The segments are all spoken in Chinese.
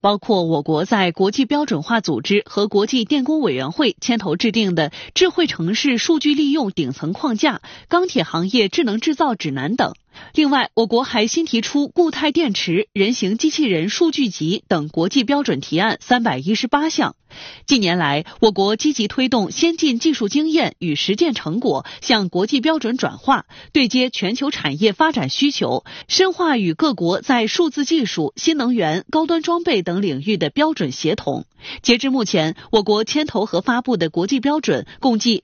包括我国在国际标准化组织和国际电工委员会牵头制定的智慧城市数据利用顶层框架、钢铁行业智能制造指南等。另外，我国还新提出固态电池、人形机器人数据集等国际标准提案318项。近年来，我国积极推动先进技术经验与实践成果向国际标准转化，对接全球产业发展需求，深化与各国在数字技术、新能源、高端装备等领域的标准协同。截至目前，我国牵头和发布的国际标准共计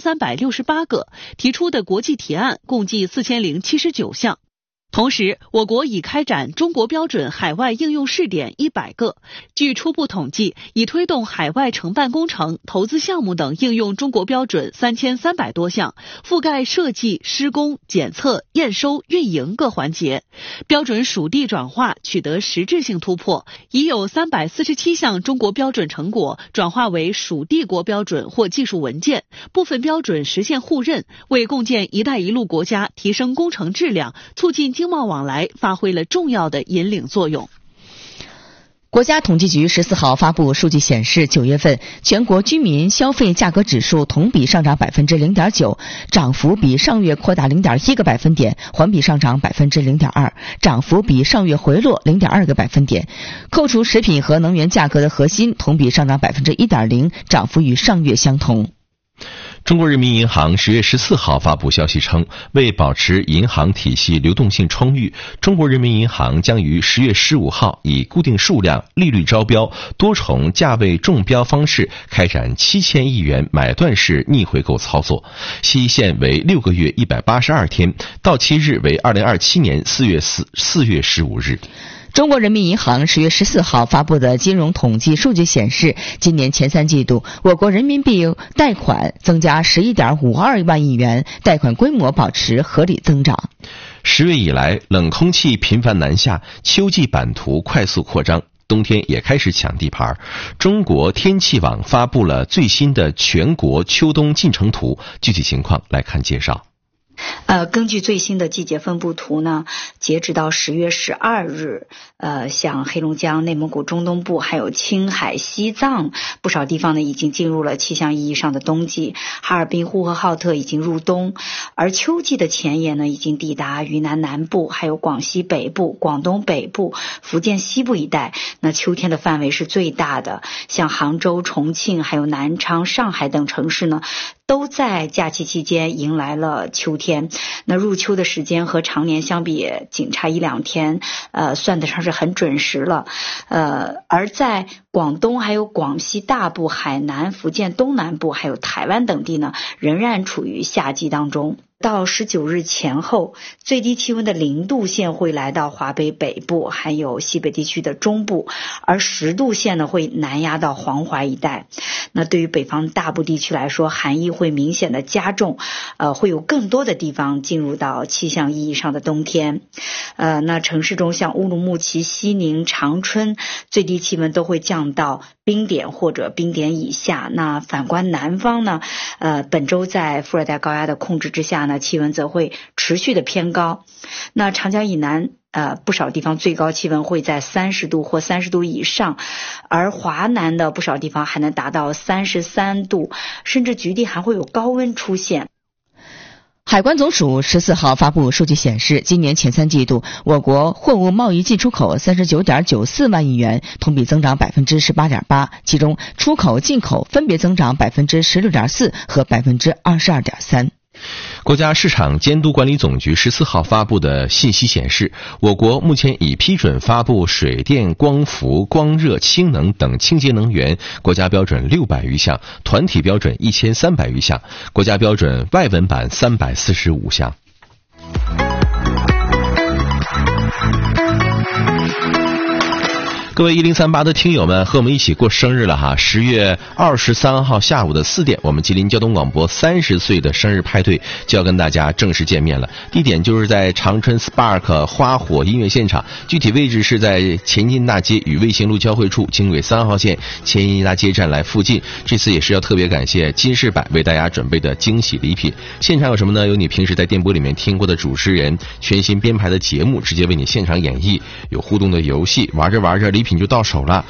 2368个，提出的国际提案共计4079项。同时，我国已开展中国标准海外应用试点100个。据初步统计，已推动海外承办工程、投资项目等应用中国标准3300多项，覆盖设计、施工、检测、验收、运营各环节。标准属地转化取得实质性突破，已有347项中国标准成果转化为属地国标准或技术文件，部分标准实现互认，为共建“一带一路”国家提升工程质量、促进经贸往来发挥了重要的引领作用。 国家统计局14号发布数据显示，9月份全国居民消费价格指数同比上涨 0.9%， 涨幅比上月扩大 0.1个百分点，环比上涨 0.2%， 涨幅比上月回落 0.2个百分点。扣除食品和能源价格的核心同比上涨 1.0%， 涨幅与上月相同。 中国人民银行10月14号发布消息称，为保持银行体系流动性充裕，中国人民银行将于10月15号以固定数量、利率招标、多重价位中标方式开展7000亿元买断式逆回购操作，期限为6个月182天，到期日为2027年4月15日。 中国人民银行10月14号发布的金融统计数据显示，今年前3季度，我国人民币贷款增加11.52万亿元，贷款规模保持合理增长。 10月以来，冷空气频繁南下，秋季版图快速扩张，冬天也开始抢地盘。中国天气网发布了最新的全国秋冬进程图，具体情况来看介绍。 根据最新的季节分布图呢，截止到10月12日，像黑龙江、内蒙古中东部还有青海、西藏不少地方呢已经进入了气象意义上的冬季，哈尔滨、呼和浩特已经入冬，而秋季的前沿呢已经抵达云南南部，还有广西北部、广东北部、福建西部一带。那秋天的范围是最大的，像杭州、重庆还有南昌、上海等城市呢，都在假期期间迎来了秋天。那入秋的时间和常年相比仅差1-2天，算得上是很准时了。而在广东还有广西大部、海南、福建东南部还有台湾等地呢，仍然处于夏季当中。到19日前后，最低气温的0度线会来到华北北部还有西北地区的中部，而10度线呢会南压到黄淮一带。那对于北方大部地区来说，寒意会明显的加重，会有更多的地方进入到气象意义上的冬天。那城市中像乌鲁木齐、西宁、长春，最低气温都会降到冰点或者冰点以下。那反观南方呢，本周在副热带高压的控制之下呢，气温则会持续的偏高。那长江以南不少地方最高气温会在30度或30度以上，而华南的不少地方还能达到33度，甚至局地还会有高温出现。 海关总署14号发布数据显示，今年前3季度，我国货物贸易进出口39.94万亿元，同比增长 18.8%， 其中出口进口分别增长 16.4% 和 22.3%。 国家市场监督管理总局14号发布的信息显示，我国目前已批准发布水电、光伏、光热、氢能等清洁能源国家标准600余项，团体标准1300余项，国家标准外文版345项。各位1038的听友们，和我们一起过生日了哈！10月23号下午的4点，我们吉林交通广播30岁的生日派对就要跟大家正式见面了。地点就是在长春 Spark 花火音乐现场，具体位置是在前进大街与卫星路交汇处轻轨3号线前进大街站来附近。这次也是要特别感谢金士百为大家准备的惊喜礼品。现场有什么呢？有你平时在电波里面听过的主持人，全新编排的节目直接为你现场演绎，有互动的游戏，玩着玩着礼品品就到手了。